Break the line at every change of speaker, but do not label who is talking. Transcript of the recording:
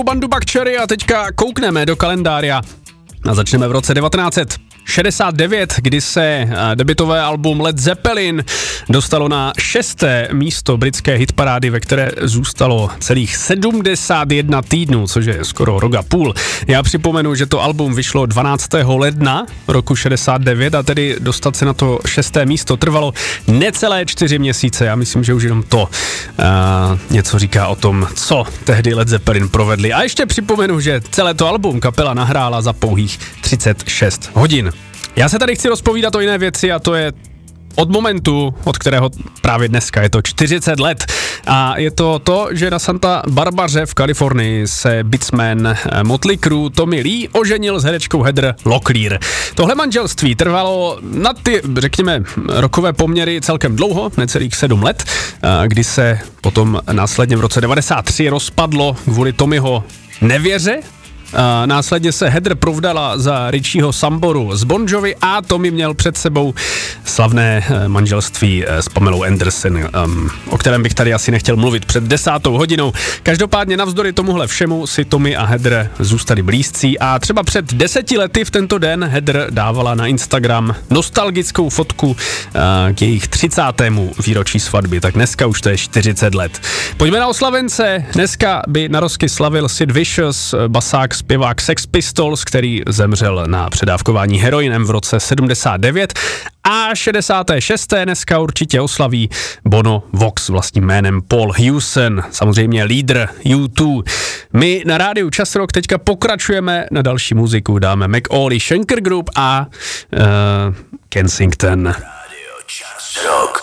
Bandu Buckcherry a teďka koukneme do kalendária a začneme v roce 1969, kdy se debutové album Led Zeppelin dostalo na 6. místo britské hitparády, ve které zůstalo celých 71 týdnů, což je skoro rok a půl. Já připomenu, že to album vyšlo 12. ledna roku 69 a tedy dostat se na to 6. místo trvalo necelé 4 měsíce. Já myslím, že už jenom to něco říká o tom, co tehdy Led Zeppelin provedli. A ještě připomenu, že celé to album kapela nahrála za pouhých 36 hodin. Já se tady chci rozpovídat o jiné věci a to je od momentu, od kterého právě dneska je to 40 let. A je to, že na Santa Barbaře v Kalifornii se bitsman Motley Crue Tommy Lee oženil s herečkou Heather Locklear. Tohle manželství trvalo na ty, řekněme, rokové poměry celkem dlouho, necelých 7 let, kdy se potom následně v roce 93 rozpadlo kvůli Tommyho nevěře. Následně se Heather provdala za Richieho Samboru z Bon Jovi a Tommy měl před sebou slavné manželství s Pamelou Anderson, o kterém bych tady asi nechtěl mluvit před 10. hodinou. Každopádně navzdory tomuhle všemu si Tommy a Heather zůstali blízcí a třeba před 10 lety v tento den Heather dávala na Instagram nostalgickou fotku k jejich 30. výročí svatby, tak dneska už to je 40 let. Pojďme na oslavence. Dneska by na rozky slavil Sid Vicious, basák, zpěvák Sex Pistols, který zemřel na předávkování heroinem v roce 79 a 66. dneska určitě oslaví Bono Vox vlastním jménem Paul Hewson, samozřejmě lídr U2. My na rádiu Čas Rock teďka pokračujeme na další muziku, dáme McAuley Schenker Group a Kensington.
Radio Čas Rock.